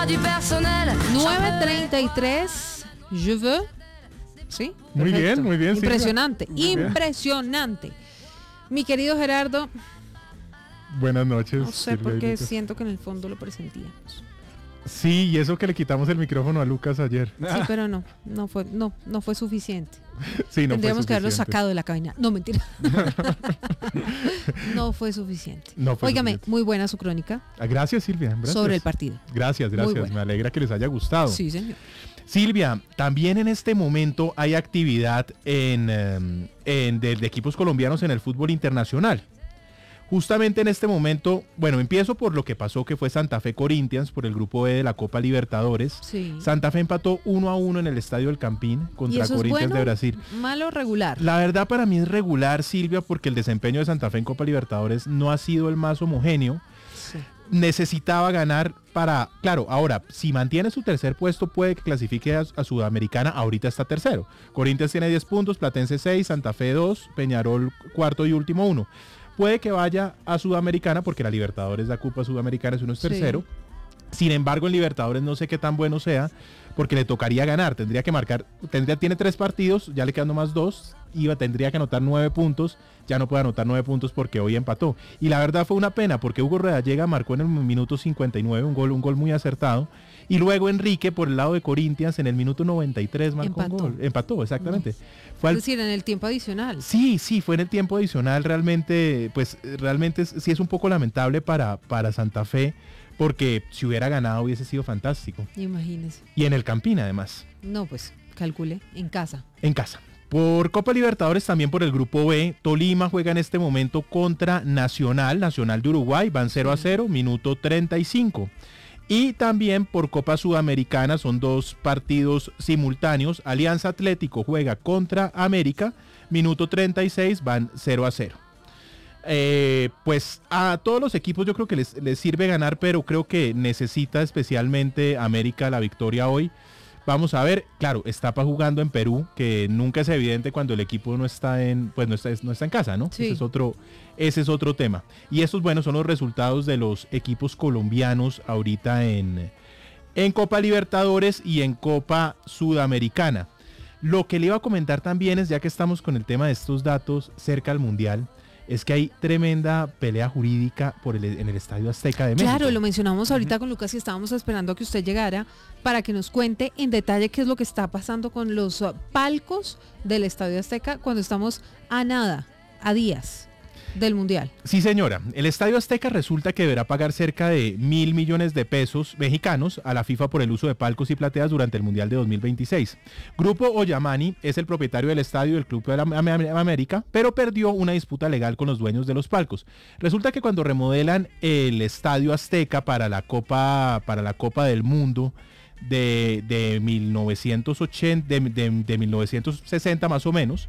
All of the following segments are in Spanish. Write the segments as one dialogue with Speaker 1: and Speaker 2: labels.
Speaker 1: 9:33, je veux. ¿Sí?
Speaker 2: Muy
Speaker 1: Perfecto.
Speaker 2: bien, Silvia.
Speaker 1: Impresionante,
Speaker 2: Muy bien.
Speaker 1: impresionante. Mi querido Gerardo,
Speaker 2: Buenas noches.
Speaker 1: no sé
Speaker 2: Silvia
Speaker 1: por
Speaker 2: y
Speaker 1: qué
Speaker 2: Lucas.
Speaker 1: siento que en el fondo lo presentíamos.
Speaker 2: Sí, y eso que le quitamos el micrófono a Lucas ayer.
Speaker 1: Sí, pero no fue suficiente.
Speaker 2: Sí, no
Speaker 1: Tendríamos
Speaker 2: fue
Speaker 1: que haberlo
Speaker 2: suficiente.
Speaker 1: sacado de la cabina. No, mentira. No fue suficiente.
Speaker 2: No fue
Speaker 1: Óigame,
Speaker 2: suficiente.
Speaker 1: muy buena su crónica
Speaker 2: Gracias, Silvia. Gracias.
Speaker 1: sobre el partido.
Speaker 2: Gracias.
Speaker 1: Muy buena.
Speaker 2: Me alegra que les haya gustado.
Speaker 1: Sí, señor.
Speaker 2: Silvia, también en este momento hay actividad de equipos colombianos en el fútbol internacional. Justamente en este momento, bueno, empiezo por lo que pasó, que fue Santa Fe Corinthians por el grupo B de la Copa Libertadores.
Speaker 1: Sí.
Speaker 2: Santa Fe empató 1-1 en el Estadio del Campín
Speaker 1: ¿Y
Speaker 2: contra
Speaker 1: eso es
Speaker 2: Corinthians
Speaker 1: bueno,
Speaker 2: de Brasil.
Speaker 1: malo o regular?
Speaker 2: La verdad para mí es regular, Silvia, porque el desempeño de Santa Fe en Copa Libertadores no ha sido el más homogéneo.
Speaker 1: Sí.
Speaker 2: Necesitaba ganar claro, ahora, si mantiene su tercer puesto, puede que clasifique a Sudamericana, ahorita está tercero. Corinthians tiene 10 puntos, Platense 6, Santa Fe 2, Peñarol cuarto y último 1. Puede que vaya a Sudamericana, porque la Libertadores da Copa Sudamericana, es uno es tercero. Sin embargo, en Libertadores no sé qué tan bueno sea, porque le tocaría ganar, tiene 3 partidos, ya le quedan nomás 2, tendría que anotar 9 puntos, ya no puede anotar 9 puntos porque hoy empató. Y la verdad fue una pena, porque Hugo Rodallega marcó en el minuto 59 un gol muy acertado, y luego Enrique por el lado de Corinthians en el minuto 93 marcó un gol. Empató, exactamente.
Speaker 1: Es decir, en el tiempo adicional.
Speaker 2: Sí, fue en el tiempo adicional, realmente sí es un poco lamentable para Santa Fe, porque si hubiera ganado hubiese sido fantástico.
Speaker 1: Imagínese.
Speaker 2: Y en el Campín además.
Speaker 1: No, pues calcule, en casa.
Speaker 2: En casa. Por Copa Libertadores también por el grupo B, Tolima juega en este momento contra Nacional de Uruguay, van 0-0, minuto 35. Y también por Copa Sudamericana son 2 partidos simultáneos, Alianza Atlético juega contra América, minuto 36, van 0-0. Pues a todos los equipos yo creo que les sirve ganar, pero creo que necesita especialmente América la victoria hoy. Vamos a ver, claro, está jugando en Perú, que nunca es evidente cuando el equipo no está en casa, ¿no?
Speaker 1: Sí.
Speaker 2: Ese es otro tema. Y estos, bueno, son los resultados de los equipos colombianos ahorita en Copa Libertadores y en Copa Sudamericana. Lo que le iba a comentar también es, ya que estamos con el tema de estos datos cerca al Mundial, es que hay tremenda pelea jurídica en el Estadio Azteca de México.
Speaker 1: Claro, lo mencionamos ahorita con Lucas y estábamos esperando a que usted llegara para que nos cuente en detalle qué es lo que está pasando con los palcos del Estadio Azteca cuando estamos a días del Mundial.
Speaker 2: Sí, señora. El Estadio Azteca resulta que deberá pagar cerca de 1.000 millones de pesos mexicanos a la FIFA por el uso de palcos y plateas durante el Mundial de 2026. Grupo Ollamani es el propietario del estadio del Club de América, pero perdió una disputa legal con los dueños de los palcos. Resulta que cuando remodelan el Estadio Azteca para la Copa del Mundo de 1980, de 1960 más o menos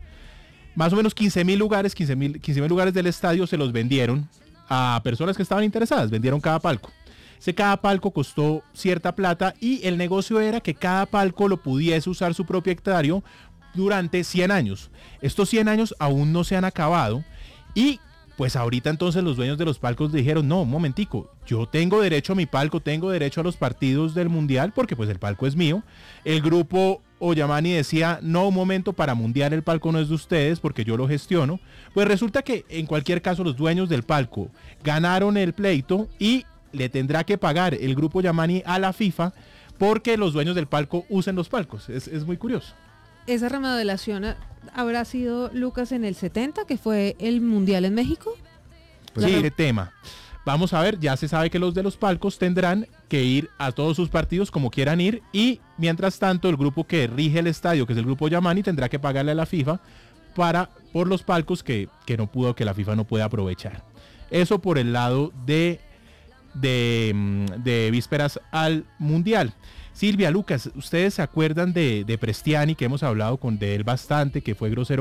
Speaker 2: 15.000 lugares del estadio se los vendieron a personas que estaban interesadas, vendieron cada palco. Cada palco costó cierta plata y el negocio era que cada palco lo pudiese usar su propietario durante 100 años. Estos 100 años aún no se han acabado y pues ahorita entonces los dueños de los palcos dijeron, no, un momentico, yo tengo derecho a mi palco, tengo derecho a los partidos del Mundial porque pues el palco es mío. El grupo Ollamani decía, no, un momento, para Mundial el palco no es de ustedes porque yo lo gestiono. Pues resulta que en cualquier caso los dueños del palco ganaron el pleito y le tendrá que pagar el grupo Ollamani a la FIFA porque los dueños del palco usen los palcos. Es muy curioso.
Speaker 1: ¿Esa remodelación habrá sido, Lucas, en el 70, que fue el Mundial en México?
Speaker 2: Sí, de tema. Vamos a ver, ya se sabe que los de los palcos tendrán que ir a todos sus partidos como quieran ir y mientras tanto el grupo que rige el estadio, que es el grupo Ollamani, tendrá que pagarle a la FIFA por los palcos que la FIFA no puede aprovechar. Eso por el lado de vísperas al Mundial. Silvia, Lucas, ¿ustedes se acuerdan de Prestiani, que hemos hablado de él bastante, que fue grosero